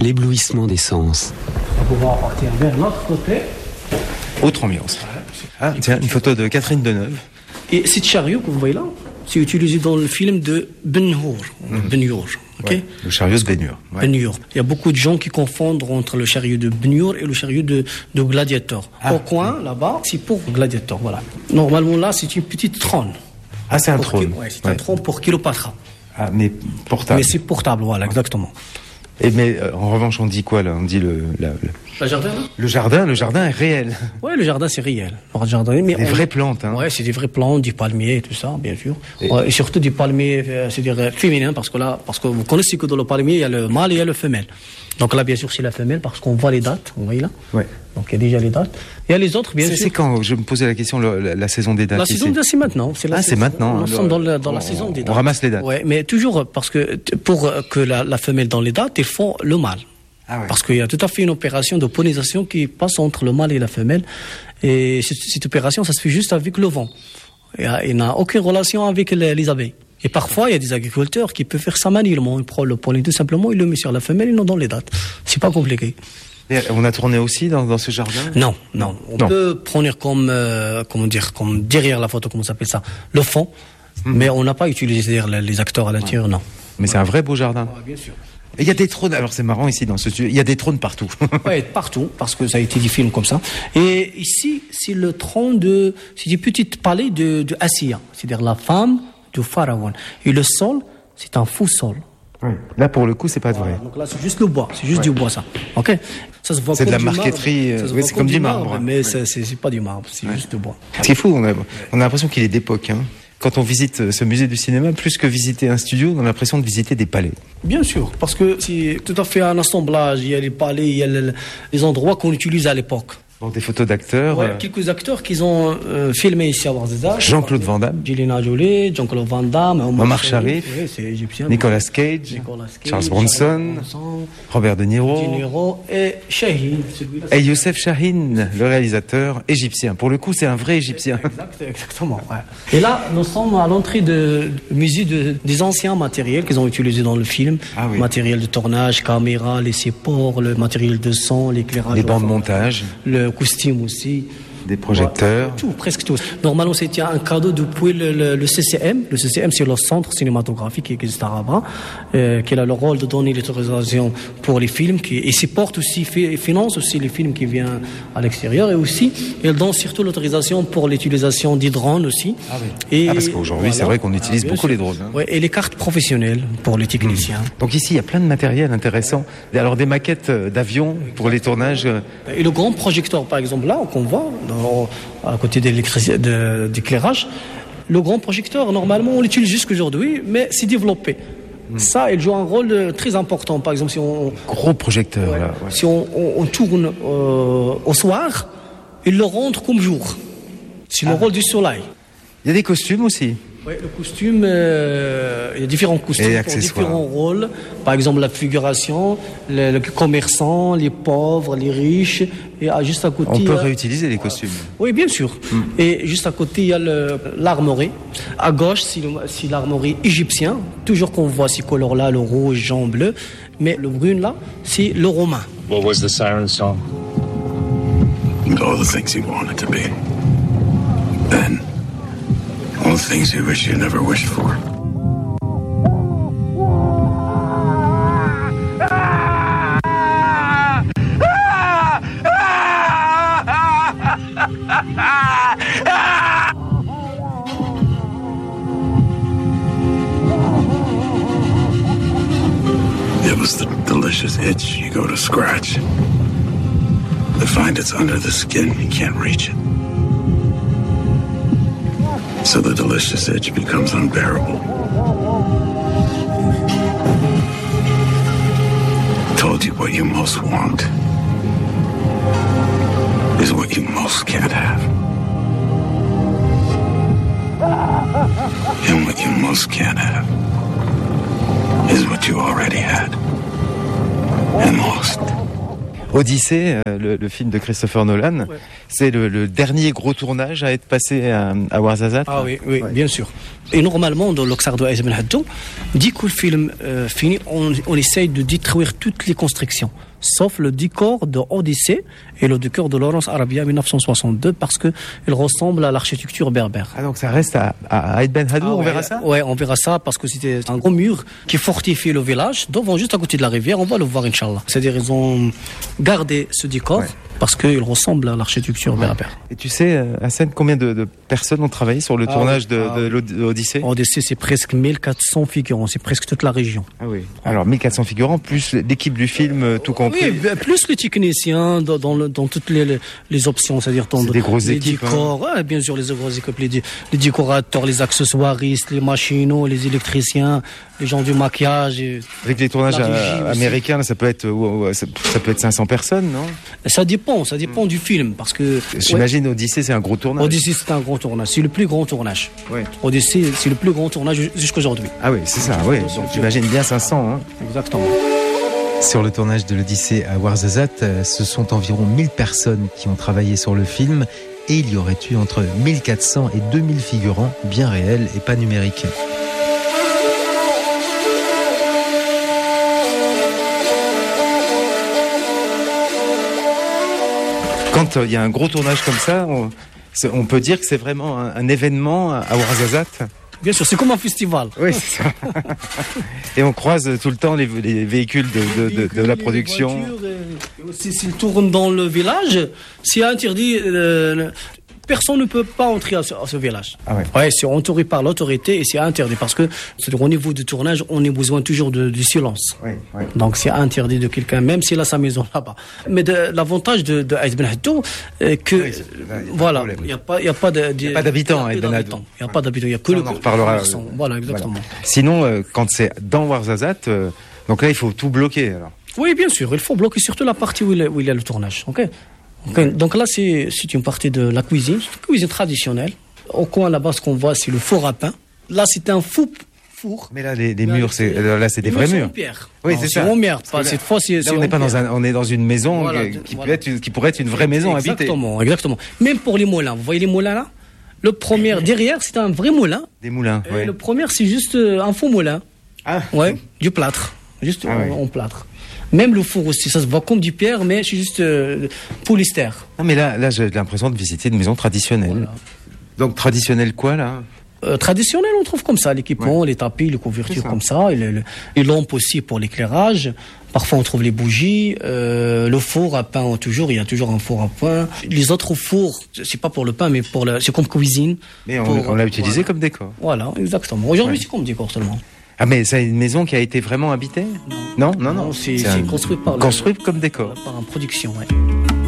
l'éblouissement des sens. On va pouvoir partir vers l'autre côté. Autre ambiance. Ah, tiens, une photo de Catherine Deneuve. Et cette chariot que vous voyez là, c'est utilisé dans le film de Ben Hur. Ben Hur, ok? Ouais, le chariot de Ben Hur. Ouais. Ben Hur. Il y a beaucoup de gens qui confondent entre le chariot de Ben Hur et le chariot de Gladiator. Au coin, là-bas, c'est pour Gladiator, voilà. Normalement, là, c'est une petite trône. Ah, c'est un trône. Ouais, c'est un trône pour Cléopâtre. Ah, mais portable. Mais c'est portable, voilà, exactement. Et mais en revanche, on dit quoi là? On dit le jardin là? Le jardin est réel. Ouais, le jardin c'est réel. Le jardin, mais des vraies plantes, hein. Ouais, c'est des vraies plantes, des palmiers et tout ça, bien sûr. Et surtout des palmiers, c'est-à-dire féminins, parce que vous connaissez que dans le palmier il y a le mâle et il y a le femelle. Donc là, bien sûr, c'est la femelle parce qu'on voit les dates, vous voyez là. Ouais. Donc il y a déjà les dates. Il y a les autres, bien sûr. C'est quand? Je me posais la question, la saison des dates. La saison des dates, c'est maintenant. C'est maintenant. Nous sommes dans la saison des dates. On ramasse les dates. Ouais, mais toujours parce que pour que la femelle dans les dates, il faut le mâle. Ah ouais. Parce qu'il y a tout à fait une opération de pollinisation qui passe entre le mâle et la femelle. Et cette opération, ça se fait juste avec le vent. Il n'a aucune relation avec les abeilles. Et parfois, il y a des agriculteurs qui peuvent faire ça manuellement. Ils prennent le pollen tout simplement, ils le mettent sur la femelle, ils l'ont dans les dates. C'est pas compliqué. Et on a tourné aussi dans ce jardin? Non. On peut prendre comme derrière la photo, comment ça s'appelle ça, le fond. Mais on n'a pas utilisé les acteurs à l'intérieur, non. Mais c'est un vrai beau jardin. Ouais, bien sûr. Et il y a des trônes, alors c'est marrant ici dans ce studio, il y a des trônes partout. Oui, partout, parce que ça a été des films comme ça. Et ici, c'est le trône c'est des petits palais de Assia, c'est-à-dire la femme du pharaon. Et le sol, c'est un faux sol. Oui. Là, pour le coup, c'est pas vrai. Donc là, c'est juste le bois, c'est juste du bois, ça. Ok. Ça se voit c'est comme de la marqueterie, c'est comme du marbre. Mais c'est pas du marbre, c'est juste du bois. Ce qui est fou, on a l'impression qu'il est d'époque, hein. Quand on visite ce musée du cinéma, plus que visiter un studio, on a l'impression de visiter des palais. Bien sûr, parce que c'est tout à fait un assemblage. Il y a les palais, il y a les endroits qu'on utilise à l'époque. Donc des photos d'acteurs. Ouais, quelques acteurs qui ont filmé ici à Ouarzazate. Jean-Claude Van Damme. Angelina Jolie, Jean-Claude Van Damme, Omar Sharif, oui, c'est égyptien. Nicolas Cage, Charles Bronson, Robert De Niro et Shahin. Et Youssef Chahine, le réalisateur égyptien. Pour le coup, c'est un vrai égyptien. Exactement. Ouais. Et là, nous sommes à l'entrée du musée des anciens matériels qu'ils ont utilisés dans le film. Ah oui. Matériel de tournage, caméra, les supports, le matériel de son, l'éclairage. Les bancs de montage. Le costume aussi. Des projecteurs. Tout, presque tout. Normalement, c'était un cadeau depuis le CCM. Le CCM, c'est le centre cinématographique qui existe à Rabat, qui a le rôle de donner l'autorisation pour les films, et supporte aussi, finance aussi les films qui viennent à l'extérieur, et aussi, il donne surtout l'autorisation pour l'utilisation des drones aussi. Ah oui. Et parce qu'aujourd'hui, c'est vrai qu'on utilise beaucoup les drones. Hein. Ouais, et les cartes professionnelles pour les techniciens. Donc ici, il y a plein de matériel intéressant. Alors des maquettes d'avions pour les tournages. Et le grand projecteur, par exemple, là, qu'on voit, à côté d'éclairage, le grand projecteur, normalement, on l'utilise jusqu'aujourd'hui, mais c'est développé. Ça, il joue un rôle très important. Par exemple, si on... Gros projecteur, là. Ouais. Si on tourne au soir, il le rend comme jour. C'est le rôle du soleil. Il y a des costumes aussi. Oui, le costume, il y a différents costumes pour différents rôles. Par exemple, la figuration, le commerçant, les pauvres, les riches. Et juste à côté, on peut réutiliser les costumes. Oui, bien sûr. Et juste à côté, il y a l'armoirie. À gauche, c'est l'armoirie égyptien. Toujours qu'on voit ces couleurs-là, le rouge, jaune, bleu. Mais le brun, là, c'est le romain. What was the siren song? All the things you wanted to be. Then... all the things you wish you never wished for. It was the delicious itch you go to scratch. To find it's under the skin, you can't reach it. So the delicious itch becomes unbearable. Told you what you most want is what you most can't have. And what you most can't have is what you already had and lost. Odyssée, le film de Christopher Nolan, c'est le dernier gros tournage à être passé à Ouarzazate. Ah oui, bien sûr. Et normalement, dans l'Oxardo Aïs Ben Haddo, dès que le film finit, on essaye de détruire toutes les constructions, sauf le décor de Odyssée et le décor de Lawrence Arabia 1962, parce que il ressemble à l'architecture berbère. Ah, donc ça reste à Aïs Ben Haddo, on verra ça? Ouais, on verra ça, parce que c'était un gros mur qui fortifie le village, devant, juste à côté de la rivière, on va le voir, Inch'Allah. C'est-à-dire, ils ont gardé ce décor, parce qu'il ressemble à l'architecture berbère. Et tu sais, Hassan, combien de personnes ont travaillé sur le tournage de l'Odyssée? Odyssée, c'est presque 1400 figurants, c'est presque toute la région. Ah oui. Alors 1400 figurants, plus l'équipe du film, tout compris. Oui, plus les techniciens dans toutes les options, c'est-à-dire dans des grosses les équipes, décors, bien sûr, les grosses équipes, les décorateurs, les accessoiristes, les machinaux, les électriciens, les gens du maquillage. Avec les tournages américains, ça peut être 500 personnes, non? Ça dépend du film, parce que... J'imagine Odyssée, c'est un gros tournage. Odyssée, c'est un gros tournage, c'est le plus grand tournage. Ouais. Odyssée, c'est le plus grand tournage jusqu'à aujourd'hui. Ah oui, c'est ça, oui. Donc j'imagine bien 500, hein. Exactement. Sur le tournage de l'Odyssée à Ouarzazate, ce sont environ 1000 personnes qui ont travaillé sur le film, et il y aurait eu entre 1400 et 2000 figurants, bien réels et pas numériques. Quand il y a un gros tournage comme ça, on peut dire que c'est vraiment un événement à Ouarzazate. Bien sûr, c'est comme un festival. Oui, c'est ça. Et on croise tout le temps les véhicules de la production. Et aussi, s'ils tournent dans le village, c'est interdit. Personne ne peut pas entrer à ce village. Ah ouais, c'est entouré par l'autorité et c'est interdit parce que au niveau du tournage, on a besoin toujours du silence. Oui. Donc c'est interdit de quelqu'un, même s'il a sa maison là-bas. Mais l'avantage de Aïs Ben Haddo, que voilà, il n'y a pas d'habitants à Aïs Ben Haddo. Il n'y a pas d'habitants, il n'y a que le commerçant. Voilà, exactement. Voilà. Sinon, quand c'est dans Ouarzazate, donc là il faut tout bloquer alors. Oui, bien sûr, il faut bloquer surtout la partie où il y a le tournage. Okay, donc là, c'est une partie de la cuisine, une cuisine traditionnelle. Au coin, là-bas, ce qu'on voit, c'est le four à pain. Là, c'est un four. Mais là, les murs, c'est des vrais murs. En pierre. Oui, c'est ça. En pierre. Cette fois, on est dans une maison qui pourrait être une vraie maison habitée. Exactement. Même pour les moulins. Vous voyez les moulins là? Le premier, derrière, c'est un vrai moulin. Des moulins, oui. Le premier, c'est juste un faux moulin. Ah. Ouais, du plâtre. Juste en plâtre. Même le four aussi, ça se voit comme du pierre, mais c'est juste polyester. Non, mais là, j'ai l'impression de visiter une maison traditionnelle. Voilà. Donc, traditionnelle quoi, là? Traditionnel, on trouve comme ça, l'équipement, les tapis, les couvertures comme ça, les lampes aussi pour l'éclairage. Parfois, on trouve les bougies, le four à pain, il y a toujours un four à pain. Les autres fours, c'est pas pour le pain, mais c'est comme cuisine. Mais on l'a utilisé comme décor. Voilà, exactement. Aujourd'hui, c'est comme décor seulement. Ah, mais c'est une maison qui a été vraiment habitée? Non. C'est construit construit comme décor. Par une production, ouais.